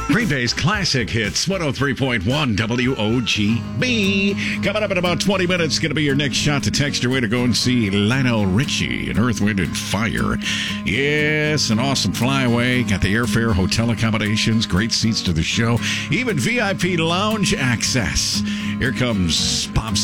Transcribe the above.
Green Day's classic hits, 103.1 WOGB. Coming up in about 20 minutes, going to be your next shot to text your way to go and see Lionel Richie in Earth, Wind, and Fire. Yes, an awesome flyaway. Got the airfare, hotel accommodations, great seats to the show, even VIP lounge access. Here comes Bob